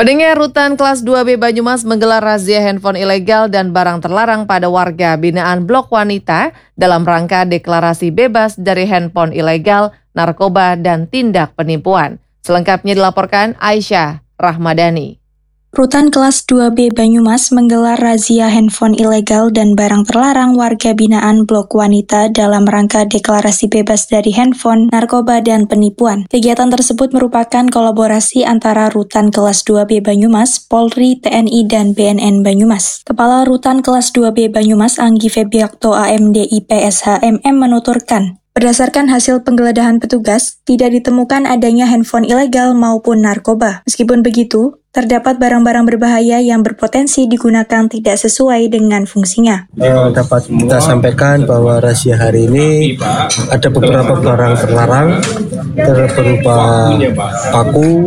Pendengar, Rutan Kelas 2B Banyumas menggelar razia handphone ilegal dan barang terlarang pada warga binaan Blok Wanita dalam rangka deklarasi bebas dari handphone ilegal, narkoba, dan tindak penipuan. Selengkapnya dilaporkan Aisyah Rahmadani. Rutan Kelas 2B Banyumas menggelar razia handphone ilegal dan barang terlarang warga binaan Blok Wanita dalam rangka deklarasi bebas dari handphone, narkoba, dan penipuan. Kegiatan tersebut merupakan kolaborasi antara Rutan Kelas 2B Banyumas, Polri, TNI, dan BNN Banyumas. Kepala Rutan Kelas 2B Banyumas Anggi Febiakto AMD IPSH MM menuturkan, berdasarkan hasil penggeledahan petugas, tidak ditemukan adanya handphone ilegal maupun narkoba. Meskipun begitu, terdapat barang-barang berbahaya yang berpotensi digunakan tidak sesuai dengan fungsinya. Dapat kita sampaikan bahwa razia hari ini ada beberapa barang terlarang, berupa paku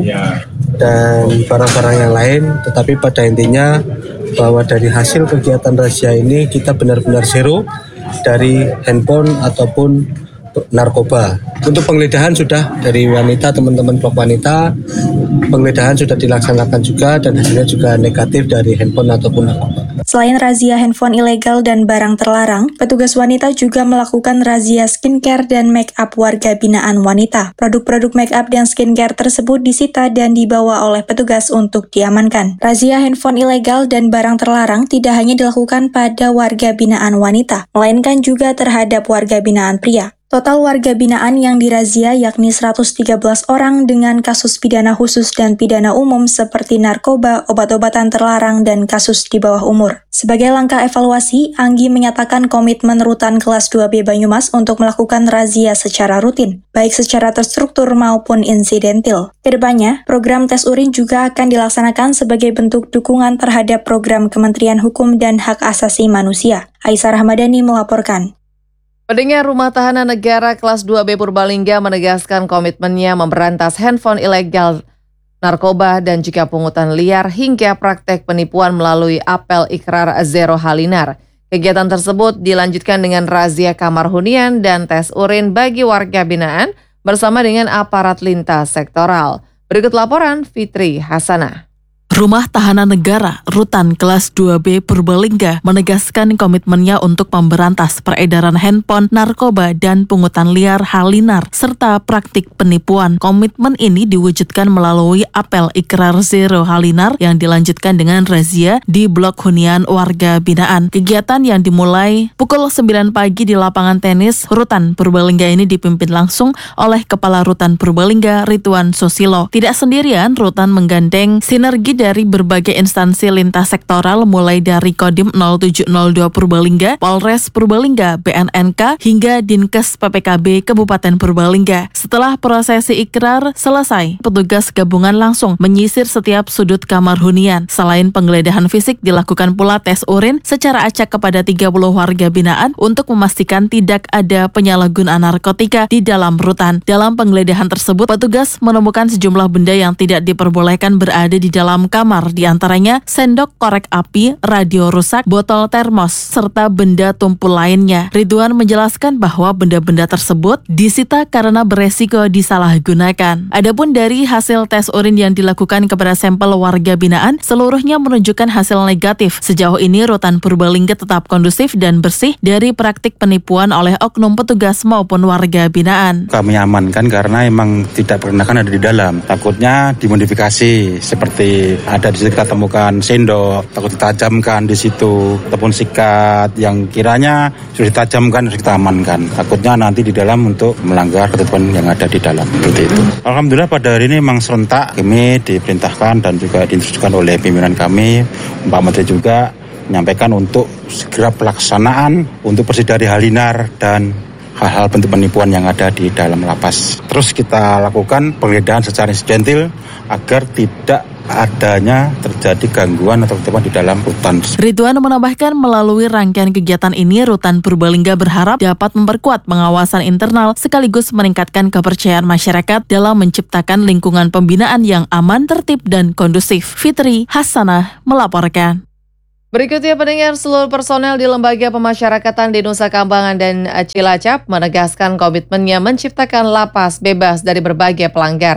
dan barang-barang yang lain. Tetapi pada intinya bahwa dari hasil kegiatan razia ini kita benar-benar zero dari handphone ataupun narkoba. Untuk penggeledahan sudah dari wanita, teman-teman Blok Wanita, penggeledahan sudah dilaksanakan juga dan hasilnya juga negatif dari handphone ataupun narkoba. Selain razia handphone ilegal dan barang terlarang, petugas wanita juga melakukan razia skincare dan make up warga binaan wanita. Produk-produk make up dan skincare tersebut disita dan dibawa oleh petugas untuk diamankan. Razia handphone ilegal dan barang terlarang tidak hanya dilakukan pada warga binaan wanita, melainkan juga terhadap warga binaan pria. Total warga binaan yang dirazia yakni 113 orang dengan kasus pidana khusus dan pidana umum seperti narkoba, obat-obatan terlarang, dan kasus di bawah umur. Sebagai langkah evaluasi, Anggi menyatakan komitmen Rutan Kelas 2B Banyumas untuk melakukan razia secara rutin, baik secara terstruktur maupun insidentil. Kedepannya, program tes urin juga akan dilaksanakan sebagai bentuk dukungan terhadap program Kementerian Hukum dan Hak Asasi Manusia. Aisyah Rahmadani melaporkan. Pendengar, Rumah Tahanan Negara Kelas 2B Purbalingga menegaskan komitmennya memberantas handphone ilegal, narkoba, dan juga pungutan liar hingga praktek penipuan melalui apel ikrar Zero Halinar. Kegiatan tersebut dilanjutkan dengan razia kamar hunian dan tes urin bagi warga binaan bersama dengan aparat lintas sektoral. Berikut laporan Fitri Hasanah. Rumah Tahanan Negara Rutan Kelas 2B Purbalingga menegaskan komitmennya untuk memberantas peredaran handphone, narkoba, dan pungutan liar Halinar, serta praktik penipuan. Komitmen ini diwujudkan melalui apel ikrar Zero Halinar yang dilanjutkan dengan razia di blok hunian warga binaan. Kegiatan yang dimulai pukul 9 pagi di lapangan tenis Rutan Purbalingga ini dipimpin langsung oleh Kepala Rutan Purbalingga Ridwan Susilo. Tidak sendirian, Rutan menggandeng sinergi dari berbagai instansi lintas sektoral mulai dari Kodim 0702 Purbalingga, Polres Purbalingga, BNNK, hingga Dinkes PPKB Kabupaten Purbalingga. Setelah prosesi ikrar selesai, petugas gabungan langsung menyisir setiap sudut kamar hunian. Selain penggeledahan fisik, dilakukan pula tes urin secara acak kepada 30 warga binaan untuk memastikan tidak ada penyalahgunaan narkotika di dalam rutan. Dalam penggeledahan tersebut, petugas menemukan sejumlah benda yang tidak diperbolehkan berada di dalam kamar, diantaranya sendok korek api, radio rusak, botol termos, serta benda tumpul lainnya. Ridwan menjelaskan bahwa benda-benda tersebut disita karena beresiko disalahgunakan. Adapun dari hasil tes urin yang dilakukan kepada sampel warga binaan, seluruhnya menunjukkan hasil negatif. Sejauh ini Rutan Purbalingga tetap kondusif dan bersih dari praktik penipuan oleh oknum petugas maupun warga binaan. Kami amankan karena emang tidak perkenakan ada di dalam. Takutnya dimodifikasi seperti ada di situ kita temukan sendok, takut ditajamkan di situ, ataupun sikat yang kiranya sudah ditajamkan harus kita amankan. Takutnya nanti di dalam untuk melanggar ketentuan yang ada di dalam. Seperti itu. Alhamdulillah pada hari ini memang serentak kami diperintahkan dan juga diinstruksikan oleh pimpinan kami, Pak Menteri juga menyampaikan untuk segera pelaksanaan untuk bersih dari Halinar dan hal-hal bentuk penipuan yang ada di dalam lapas. Terus kita lakukan penggeledahan secara insidentil agar tidak adanya terjadi gangguan atau ketentuan di dalam rutan. Ridwan menambahkan melalui rangkaian kegiatan ini, Rutan Purbalingga berharap dapat memperkuat pengawasan internal sekaligus meningkatkan kepercayaan masyarakat dalam menciptakan lingkungan pembinaan yang aman, tertib, dan kondusif. Fitri Hasanah melaporkan. Berikutnya, pendengar, seluruh personel di Lembaga Pemasyarakatan di Nusa Kambangan dan Cilacap menegaskan komitmennya menciptakan lapas bebas dari berbagai pelanggaran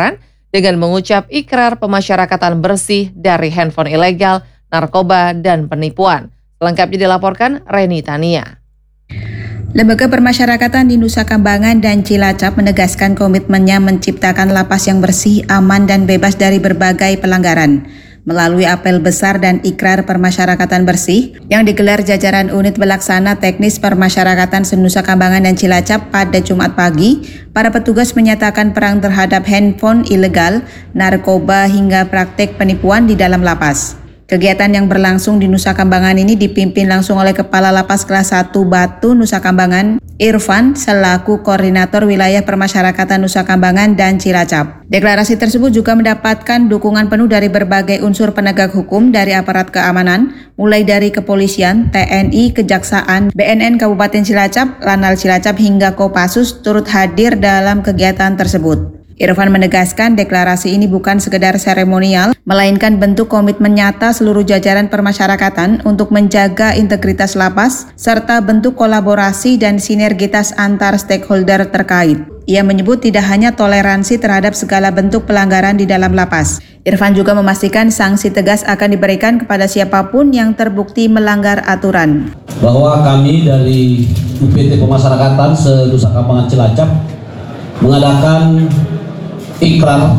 dengan mengucap ikrar pemasyarakatan bersih dari handphone ilegal, narkoba, dan penipuan. Selengkapnya dilaporkan Reni Tania. Lembaga Permasyarakatan di Nusa Kambangan dan Cilacap menegaskan komitmennya menciptakan lapas yang bersih, aman, dan bebas dari berbagai pelanggaran. Melalui apel besar dan ikrar permasyarakatan bersih yang digelar jajaran unit pelaksana teknis permasyarakatan se-Nusa Kambangan dan Cilacap pada Jumat pagi, para petugas menyatakan perang terhadap handphone ilegal, narkoba, hingga praktek penipuan di dalam lapas. Kegiatan yang berlangsung di Nusa Kambangan ini dipimpin langsung oleh Kepala Lapas Kelas 1 Batu Nusa Kambangan, Irfan, selaku Koordinator Wilayah Permasyarakatan Nusa Kambangan dan Cilacap. Deklarasi tersebut juga mendapatkan dukungan penuh dari berbagai unsur penegak hukum dari aparat keamanan, mulai dari kepolisian, TNI, Kejaksaan, BNN Kabupaten Cilacap, Lanal Cilacap, hingga Kopassus turut hadir dalam kegiatan tersebut. Irfan menegaskan deklarasi ini bukan sekedar seremonial, melainkan bentuk komitmen nyata seluruh jajaran permasyarakatan untuk menjaga integritas lapas, serta bentuk kolaborasi dan sinergitas antar stakeholder terkait. Ia menyebut tidak hanya toleransi terhadap segala bentuk pelanggaran di dalam lapas. Irfan juga memastikan sanksi tegas akan diberikan kepada siapapun yang terbukti melanggar aturan. Bahwa kami dari UPT Pemasyarakatan se-Nusa Kambangan Cilacap mengadakan ikrar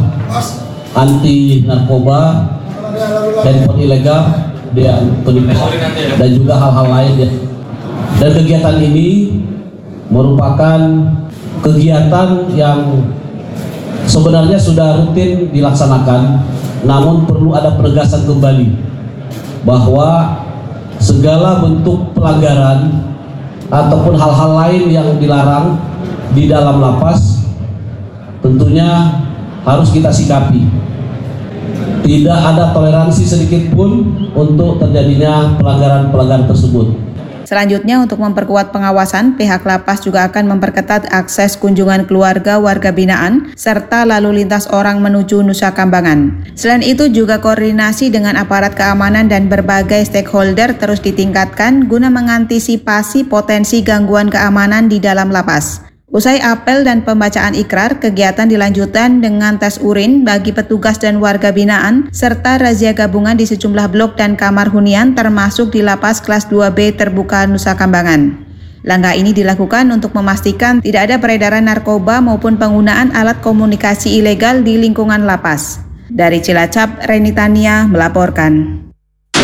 anti narkoba, handphone ilegal, dan juga hal-hal lain ya. Dan kegiatan ini merupakan kegiatan yang sebenarnya sudah rutin dilaksanakan, namun perlu ada penegasan kembali bahwa segala bentuk pelanggaran ataupun hal-hal lain yang dilarang di dalam lapas tentunya harus kita sikapi. Tidak ada toleransi sedikit pun untuk terjadinya pelanggaran-pelanggaran tersebut. Selanjutnya, untuk memperkuat pengawasan, pihak lapas juga akan memperketat akses kunjungan keluarga warga binaan serta lalu lintas orang menuju Nusa Kambangan. Selain itu, juga koordinasi dengan aparat keamanan dan berbagai stakeholder terus ditingkatkan guna mengantisipasi potensi gangguan keamanan di dalam lapas. Usai apel dan pembacaan ikrar, kegiatan dilanjutkan dengan tes urin bagi petugas dan warga binaan, serta razia gabungan di sejumlah blok dan kamar hunian termasuk di Lapas Kelas 2B Terbuka Nusa Kambangan. Langkah ini dilakukan untuk memastikan tidak ada peredaran narkoba maupun penggunaan alat komunikasi ilegal di lingkungan lapas. Dari Cilacap, Reni Tania melaporkan.